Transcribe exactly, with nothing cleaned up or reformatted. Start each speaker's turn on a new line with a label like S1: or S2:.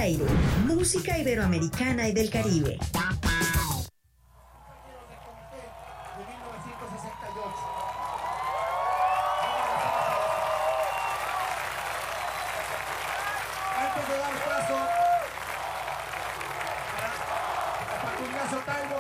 S1: aire, música iberoamericana y del Caribe.
S2: Antes de dar paso a Facundazo Tango,